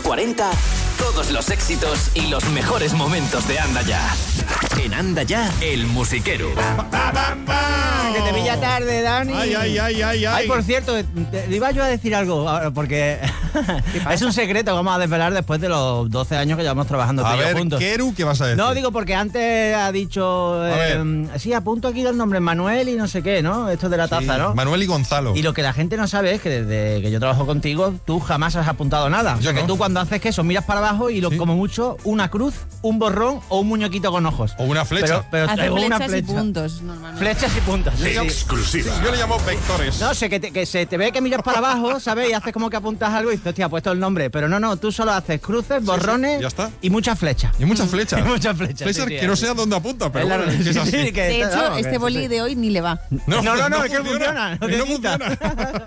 40, todos los éxitos y los mejores momentos de Anda Ya. En Anda Ya, el musiquero. Que te pilla tarde, Dani. Ay, por cierto, te iba yo a decir algo, porque es un secreto que vamos a desvelar después de los 12 años que llevamos trabajando tú y yo juntos. Keru, ¿qué vas a decir? No, digo porque antes ha dicho... sí, apunto aquí los nombres, Manuel y no sé qué, ¿no? Esto de la taza, ¿no? Manuel y Gonzalo. Y lo que la gente no sabe es que desde que yo trabajo contigo, tú jamás has apuntado nada. O sea, que tú cuando haces eso, miras para abajo y como mucho, una cruz, un borrón o un muñequito con ojos. O una flecha. Pero hace una flechas flecha. y puntos, normalmente. Flechas y puntos. Sí. Exclusiva. Yo le llamo vectores. No sé, que se te ve que miras para abajo, ¿sabes? Y haces como que apuntas algo y dices, hostia, ha puesto el nombre. Pero no, tú solo haces cruces, borrones ya está. y muchas flechas. Y muchas flechas. Y muchas flechas. Flechas sí, que no sé a dónde apunta, pero bueno, sí, es así. sí, que De hecho, vamos, este boli de hoy ni le va. No, es que funciona. No funciona.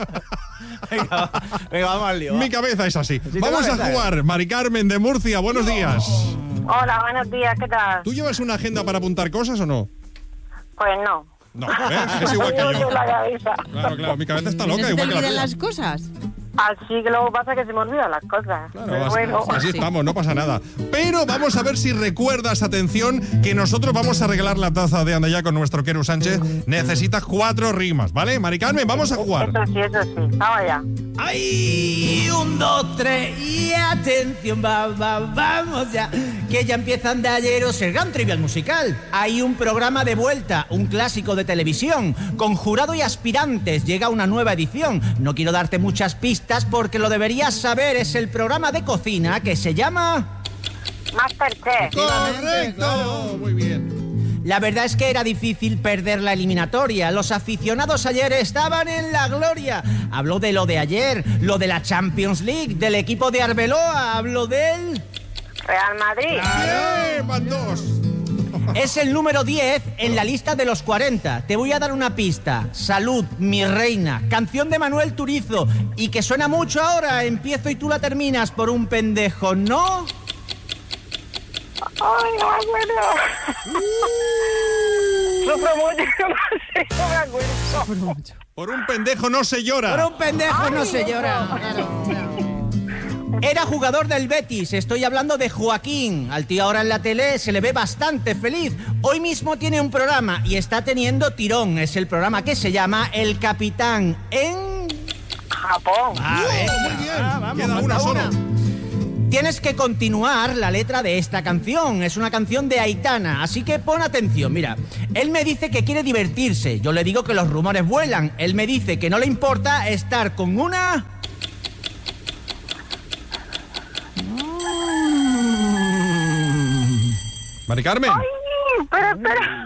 Venga, vamos al lío. Mi cabeza es así. Sí, Vamos tu a cabeza, jugar. Mari Carmen de Murcia, buenos días. Hola, buenos días, ¿qué tal? ¿Tú llevas una agenda para apuntar cosas o no? Pues no. No, es igual que yo. La cabeza. Claro, mi cabeza está ¿No loca, se te igual que la olvidan tuya. las cosas? Así que luego pasa que se me olvidan las cosas. Claro, Pero bueno. así estamos, no pasa nada. Pero vamos a ver si recuerdas, atención, que nosotros vamos a regalar la taza de Anda Ya con nuestro Keru Sánchez. Necesitas 4 rimas, ¿vale? Mari Carmen, vamos a jugar. Eso sí. Vamos allá. ¡Ay! 1, 2, 3 y atención, vamos ya. Que ya empieza Andayeros, el gran trivial musical. Hay un programa de vuelta, un clásico de televisión. Con jurado y aspirantes llega una nueva edición. No quiero darte muchas pistas porque lo deberías saber. Es el programa de cocina que se llama... Masterchef. ¡Correcto! Muy bien. La verdad es que era difícil perder la eliminatoria. Los aficionados ayer estaban en la gloria. Habló de lo de ayer, lo de la Champions League, del equipo de Arbeloa, habló del... Real Madrid. Van 2. Es el número 10 en la lista de los 40. Te voy a dar una pista. Salud, mi reina. Canción de Manuel Turizo. Y que suena mucho ahora. Empiezo y tú la terminas por un pendejo, ¿no? Ay, no me acuerdo. Sufro mucho, no me acuerdo. Por un pendejo no se llora. Por un pendejo no se llora. Era jugador del Betis, estoy hablando de Joaquín. Al tío ahora en la tele se le ve bastante feliz. Hoy mismo tiene un programa y está teniendo tirón. Es el programa que se llama El Capitán en... Japón. Muy bien. Queda una sola. Tienes que continuar la letra de esta canción. Es una canción de Aitana, así que pon atención. Mira, él me dice que quiere divertirse. Yo le digo que los rumores vuelan. Él me dice que no le importa estar con una... Mari Carmen. Ay, espera.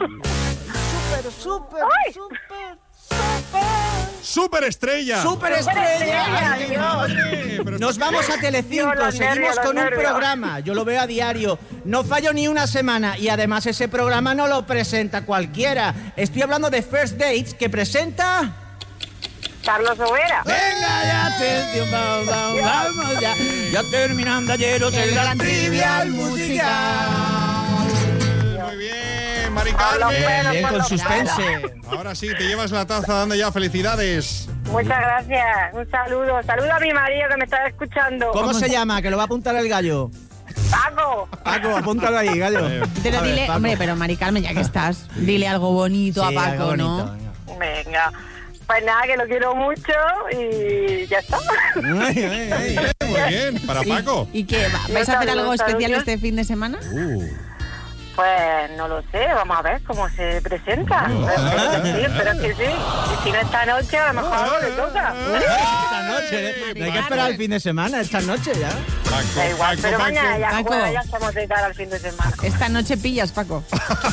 ¡Superestrella! ¡Superestrella! Ay, Dios. Pero Nos vamos a Telecinco, Dios, los seguimos nervios, con los un nervios. programa. Yo lo veo a diario. No fallo ni una semana y además ese programa no lo presenta cualquiera. Estoy hablando de First Dates que presenta... Carlos Overa. Venga ya, atención, vamos ya. Ya terminando ayer el gran trivial musical. Muy bien, Mari Hola, Carmen. bueno, Bien, por con lo suspense. Ahora sí, te llevas la taza, Anda Ya, felicidades. Muchas gracias. Un saludo. Saludo a mi marido que me está escuchando. ¿Cómo se llama? Que lo va a apuntar el gallo. Paco. Paco, apúntalo ahí, gallo. Pero A ver, dile, Paco. hombre, pero Mari Carmen, ya que estás, dile algo bonito Sí, a algo Paco, bonito, ¿no? venga. Venga. Pues nada, que lo quiero mucho y ya está. Muy bien, para Paco. ¿Y qué? ¿Vais a hacer algo especial este fin de semana? Pues no lo sé, vamos a ver cómo se presenta. Espero que sí. Y si no esta noche, a lo mejor le toca. Esta noche, ¿eh? No hay que esperar el fin de semana, esta noche ya. Da igual, pero mañana ya, Paco. bueno, ya estamos de cara al fin de semana. Esta noche pillas, Paco.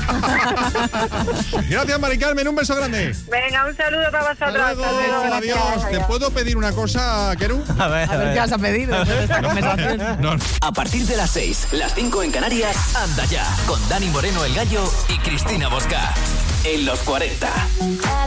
Gracias, Mari Carmen, un beso grande. Venga, un saludo para vosotros. Hasta luego, adiós. ¿Te puedo pedir una cosa, Keru? A ver, A ver qué vas a pedir después de esta conversación. No. A partir de las 6, las 5 en Canarias, Anda Ya, con Dani Moreno el Gallo y Cristina Bosca. En los 40.